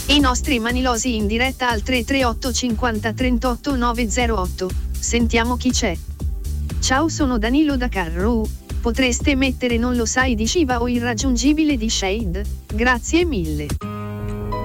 I nostri manilosi in diretta al 338 50 38 908. Sentiamo chi c'è. Ciao, sono Danilo da Carru. Potreste mettere Non lo sai di Shiva o Irraggiungibile di Shade? Grazie mille.